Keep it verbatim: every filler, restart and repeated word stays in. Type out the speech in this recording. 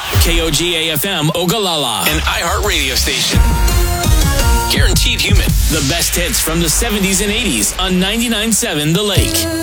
K O G A F M Ogallala, an iHeart radio station. Guaranteed human. The best hits from the seventies and eighties on ninety-nine point seven The Lake.